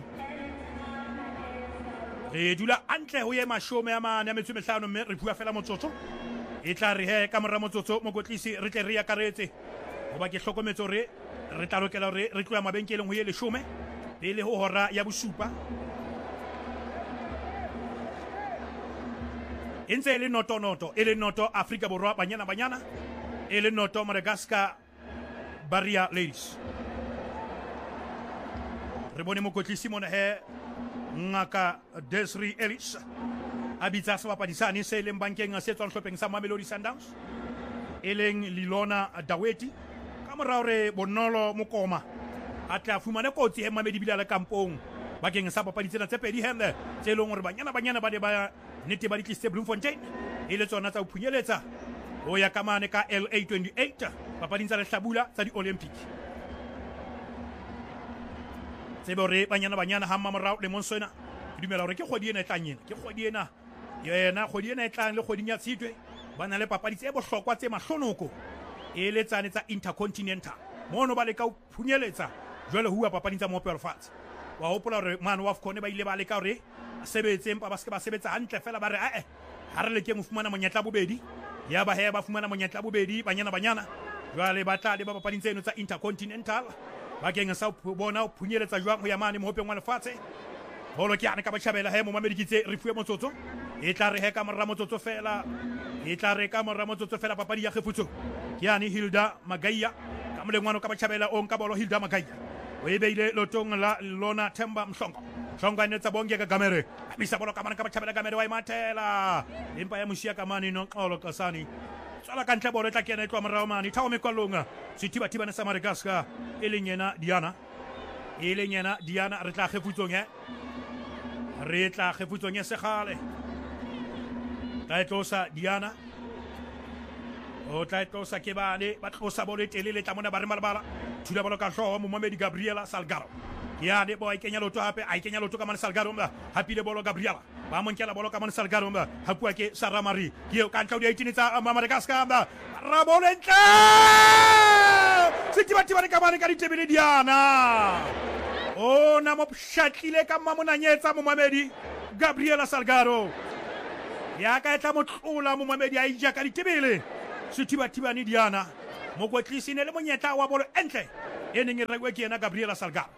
re dula antle ho ye mashome ya mane a metso mehlano mme re bua fela motsotso e tla re he ka mora motsotso mo kotlisi re tle re ya karetse ho ba ke hlokometso re tla lokela re tloya mabenkeleng ho ye 10 pele ho hora ya bosupa entse e le noto e le noto Afrika Borwa banyana e le noto Madagascar Barrier Ladies re bone mo kotlisi mona he ngaka Desri Ellis a bitsa sebapadisane se leng bankeng se tswang hlopheng sa Mamelodi Sundowns e leng Lilona Daweti ka morao re Bonolo Mokoma a tla fumane kotsi he Mamedi Bilala kampong bakeng sa papadi tsena tse pedi hende tse leng hore banyana ba ne ba nete ba di tlise Bloemfontein e le tsona tsa o phunyeletsa o ya kamane ka LA 28 papading tsa lehlabula tsa di Olympic tsebo re banyana ha mamorao le monsona ke dumela hore ke kgwedi ena e tlang ke kgwedi ena e tlang le kgweding ya Tshitwe ba na le papadi tse bohlokwa tse mahlonoko e le tsane tsa Intercontinental mono ba le ka o phunyeletsa jwale hua papading tsa Mopelo Fats wa hopola hore man wa Afcon ba ile ba le ka hore sebetse empa ba se ba sebetsa hantle fela ba re ha re le ke mo fumana monyetla bobedi ya ba he ba fumana monyetla bobedi banyana jwale ba tla le ba papading tseno tsa Intercontinental ba keng sa bona o phunyeletsa jwang ho ya mane mo hopeng wa lefatshe bolo ke ane ka ba tjhabela he mo mamedi kitse re fuwe motsotso e tla re he ka morra motsotso fela papadi ya khefutso ke ane Hilda Magaya ka molengwana ka ba tjhabela o nka bolo Hilda Magaya o e beile lotong la Lona Themba Mhlongo ane tsa bonke ka Gamere bisa bolo ka mana ka ba tjhabela Gamere wa imathela empa ya mushia ka mane Nokolo Qasani tsala ka ntle bolo tla kena e tloa morao mane thawo mekwalonga sethibathibane sa Madagascar e leng yena Diana re tla kgefutsong segale tla tlosa Diana o tla tlosa ke bane ba tlosa bolo e telele tla mona ba re malabala thula bolo ka hloho mo Mamedi Gabriela Salgado ya de boy kenya loto hape ai kenya loto kamane Salgado mba hapile bolo Gabriela ba monkela bolo kamane Salgado mba hapua ke Saramari kio kan Claudia itinitsa Madagascar mba rabolentle sitiba ne kamane ka ditebele diana na mo pshatlile ka mamonanyetsa mo Mamedi Gabriela Salgado ya ka etla motlola mo Mamedi a ija ka ditebele sitiba ni diana mo kwetlisine le monyetla wa bolo entle eneng rekwe ke yena Gabriela Salgado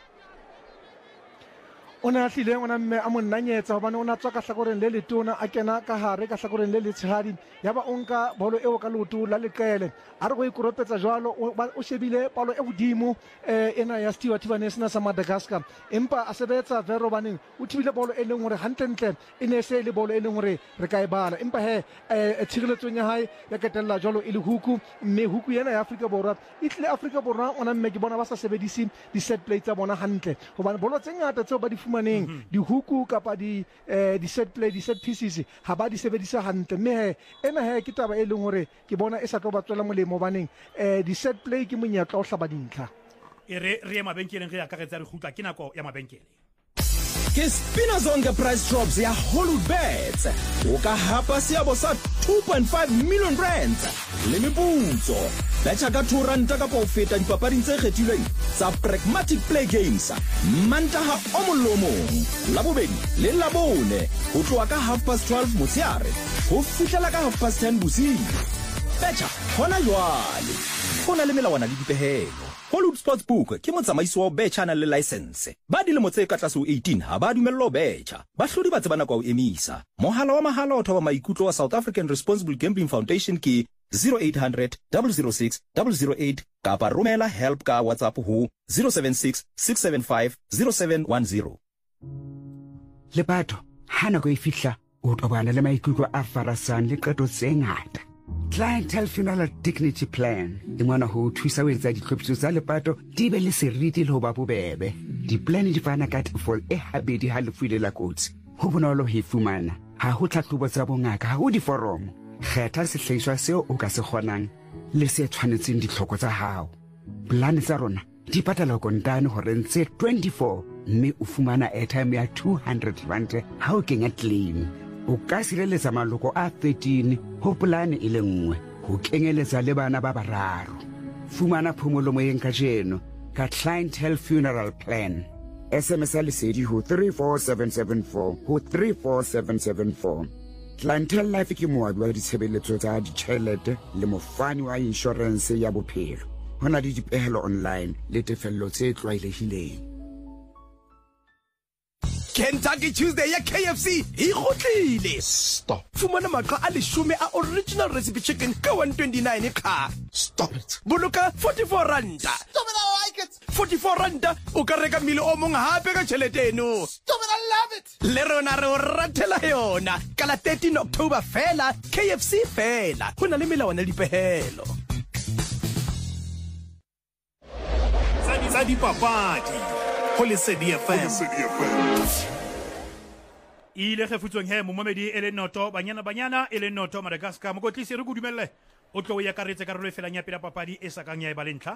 ona tlile ngwana mme a monnanyetsa hobane ona tswa ka hlakoreng le letona a kena ka hare ka hlakoreng le letshehadi yaba onka bolo eo ka loto la leqele a re go ikoropetsa jwalo o shebile palo e bodimo ena ya Stewart sena sa Madagascar empa a sebetsa vero baneng o thibile bolo e leng hore hantlentle e ne se le bolo e leng hore re ka e bala empa tshireletsong ya hae ya ketella jwalo e le huku mme huku yena ya Afrika Borwa e tlile Afrika Borwa ona mme ke bona ba sa sebedise di set play tsa bona hantle hobane bolo tse ngata tseo ba di fumaneng di huku kapa di set play di set pieces ha ba di sebedisa hantle mme ena ke taba e leng hore ke bona e sa tlo ba tswela molemo baneng di set play ke monyetla o hlaba dintlha re mabenkeleng re ya ka re tsa re khutla ke nako ya mabenkele ke Spina Zonke price drops ya Holbet o ka hapa seabo sa 2.5 million rand le meputso betcha ka R2 ka go feta dipapading tse kgethilweng tsa Pragmatic Play Games mantaha o molomong la bobedi le la bone go tloa ka 12:30 motsheare go fihlela ka 10:30 bosigo betcha hona jwale go na le melawana le dipehelo Hollywood Sportsbook ke motsamaisi wa betcha na le license ba dilemo tse ka tlase ho 18 ha ba dumellwa betcha ba hlodi ba tsebana kwa o emisa mohala wa mahala o thoba maikutlo wa South African Responsible Gambling Foundation ke 0800 006 008 kapa romela help ka WhatsApp ho 076 675 0710 Lepato hana go ifihla o tobana le maikutlo a farasan le qeto tse ngata Clientele Funeral Dignity Plan ngwana ho thusa ho etsa ditlhophiso tsa lepato di be le seriti le ho ba bobebe di-plan di fana ka tefol e habedi ha le fuile la kotsi ho bonolo ho fumana ha ho tlhahlobo tsa bongaka ha ho diforomo kgetha sehlahiswa seo o ka se kgonang le se tshwanetseng ditlhoko tsa hao plan tsa rona di patala kontane hore ntse 24 mme o fumana airtime ya 200 rand ha o kenya claim o ka sireletsa maloko a 13 ho polane e le nngwe ho kenyeletsa le bana ba bararo fumana phomolo moyeng ka jeno ka Clientele Funeral Plan SMS lesedi ho 34774 ho 34774 Clientele Life ke moabi wa ditshebeletso tsa ditjhelete le mofani wa insurance ya bophelo hona le dipehelo online le tefello tse tlwaelehileng Kentucky Tuesday ya KFC ikgotlile Stop. fumana maqa a 10 a original recipe chicken ka 129 kha Stop it. boloka 44 randa Stop it, I like it. 44 randa o ka reka mile o mong hape ka tšhelete eno Stop it, I love it. le rona re o ratela yona ka la 13 October fela KFC fela go na le melawana le dipehelo Tsa dipapadi ho Lesedi FM ile kgefutsweng he mo Mamedi e le noto banyana e le noto Madagascar mo kotlise re go dumelle o tlo ya karetse karolo e felang ya pela papadi e sa kang ya e balentla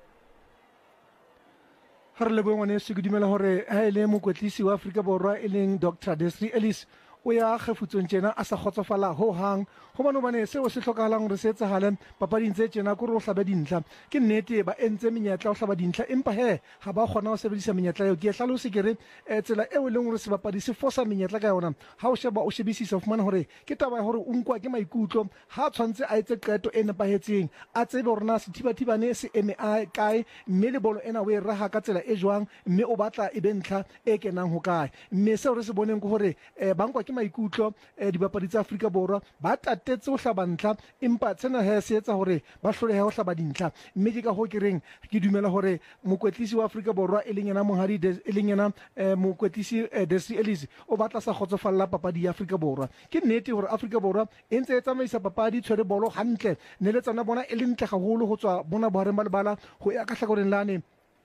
ha re le bongwane se go dumela hore ha ele mo kwetlisi wa Afrika Borwa e leng Dr Desri Ellis o ya kgefutsweng tjena a sa khotsofala ho hang ho bane seo se hlokahalang re se etsahale papading tse tjena ko re o hlabe dintlha ke nnete ba entse menyetla o hlaba dintlha empa ha ba kgona ho sebedisa menyetla eo ke hlalose ke re tsela eo leng hore se bapadi se fosa menyetla ka yona ha o sheba o shebisisa o fumana hore ke taba ya hore o nkwa ke maikutlo ha tshwantse a etse qeto e nepahetseng a tsebe hore na sethibathibane se eme a kae mme le bolo ena o e raha ka tsela e jwang mme o batla e be ntlha e kenang ho kae mme seo re se boneng ke hore ba nkwa ke maikutlo dibapadi tsa Afrika Borwa ba tatetse ho hlaba ntlha empa tsena se etsa hore ba hlolehe ho hlaba dintlha mme ke ka ho ke reng ke dumela hore mokwetlisi wa Afrika Borwa e leng yena mohadi e leng yena mokwetlisi Desri Ellis o batla sa khotsofalla papadi ya Afrika Borwa ke nnete hore Afrika Borwa e ntse e tsamaisa papadi tshwere bolo hantle ne le tsana bona e le ntle gagolo ho tswa bona bohareng ba lebala ho ya ka hlakoreng lane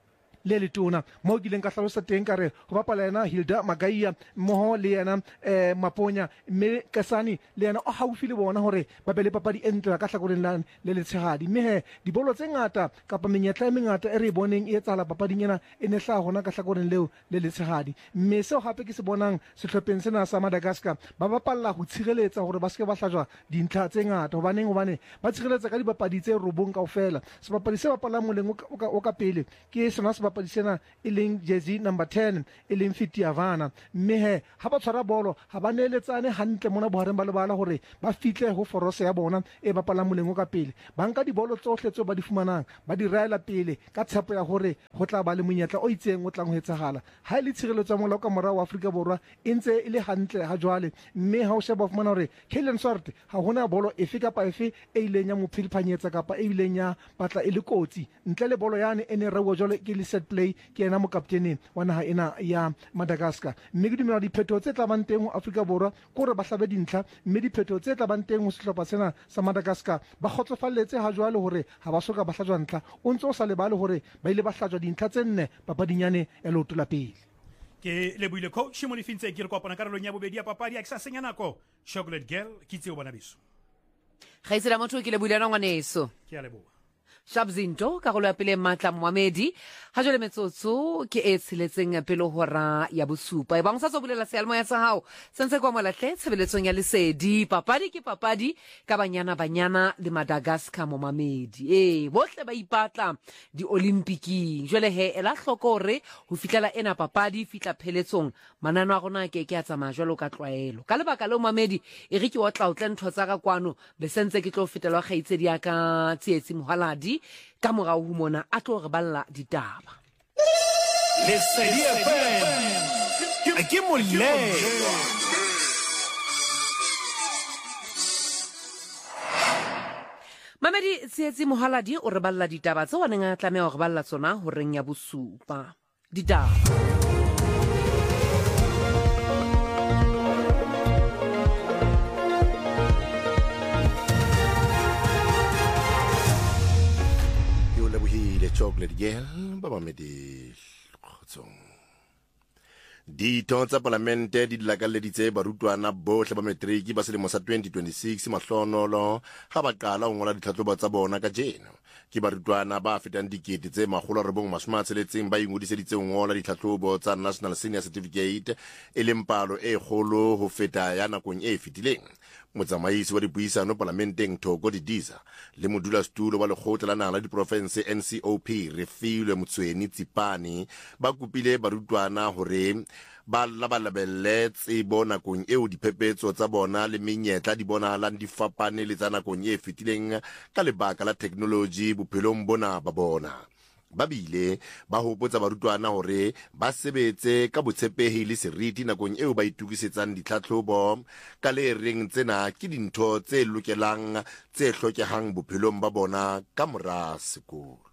le letona mo ke leng ka hlalosa teng ka re go bapala yena Hilda Magaiya mmoho le yena Maponya mme Kasani le yena o haufi le bona hore ba be le papadi e ntle ka hlakoreng la le letshehadi mme he dibolo tse ngata kapa menyetla e mengata e re boneng e etsahala papading ena e ne hla hona ka hlakoreng leo le letshehadi mme seo hape ke se bonang sehlopheng sena sa Madagascar ba bapalla ho tshireletsa hore ba se ke ba hlajwa dintlha tse ngata hobane ba tshireletsa ka dibapadi tse robong kaofela sebapadi se bapalang moleng o ka pele ke sona sebapadi sena e leng jersey number 10 e leng Fitiavana mme he ha ba tshwara bolo ha ba neletsane hantle mona bohareng ba lebala hore ba fihle ho forose ya bona e bapalang moleng o ka pele ba nka dibolo tsohle tso ba di fumanang ba di raela pele ka tshepo ya hore ho tla ba le monyetla o itseng o tlang ho etsahala ha ile tshireletso ya molao ka morao wa Afrika Borwa e ntse e le hantle ha jwale mme ha o sheba o fumana hore Kylian Swart ha hona bolo efe kapa efe e ileng ya mo philphanyetsa kapa e ileng ya batla e le kotsi ntle le bolo yane e ne rewa jwale ke le set play ke yena mokapteneng wa naha ena ya Madagascar mme ke dumela diphetho tse tla bang teng ho Afrika Borwa kore ba hlabe dintlha mme diphetho tse tla bang teng ho sehlopha sena sa Madagascar ba kgotsofalletse ha jwale hore ha ba soka ba hlajwa ntlha o ntse o sa lebale hore ba ile ba hlajwa dintlha tse nne papadinyane ya leoto la pele ke leboile coach mo lefintse ke re kopana karolong ya bobedi ya papadi ya ksa senya nako chocolate girl ke tseo bona biso kgaitsela motho ke leboile ngwaneso ke a leboha Shabzinto karolo ya pele Matla Mohamedi ha jole metsotso ke e tshiletseng pele hora ya bosupa e bang sa tsobulela sealmoya sa hao sentse kwa molahle tshebeletsong ya lesedi papadi ke papadi ka banyana le Madagascar Mohamedi bohle ba ipatla di Olympic jole he ela hloko re ho fitlela ena papadi fitla pheletsong manano a rona ke a tsamaya jwalo ka tlwaelo ka lebaka le Mohamedi e re ke o tla utla ntho tsa ka kwano be sentse ke tlo fitelwa kgaitsedi ya ka tsietsi Mohaladi ka morao ho mona a tlo re balla ditaba Lesedi FM ke molelo Mamedi tsietsi Mohaladi o re balla ditaba tse wa neng a tlameha ho re balla tsona ho reng ya bosupa ditaba chocolate girl ba mamedi kgotsong ditho tsa parlamente di dilakalleditse barutwana bohle ba matriki ba selemo sa 2026 mahlonolo ga ba qala ho ngola ditlhatlhobo tsa bona ka jeno ke barutwana ba fetang dikete tse 960 ba ingodiseditse ho ngola ditlhatlhobo tsa National Senior Certificate e leng palo e kgolo ho feta ya nakong e fetileng motsamaisi wa dipuisano parlamenteng Thoko Didiza le modulasetulo wa lekgotla la naha la diprofense NCOP Refilwe Motsweni Tsipane ba kopile barutwana hore ba labalabelle tsebo nakong eo diphepetso tsa bona le menyetla di bonahalang di fapane le tsa nakong e fetileng ka lebaka la technology bophelong bona ba bona ba bile ba hopotsa barutwana hore ba sebetse ka botshepehi le seriti nakong eo ba itukisetsang ditlhatlhobo ka le reng tsena ke dintho tse lokelang tse hlokehang bophelong ba bona ka mora sekolo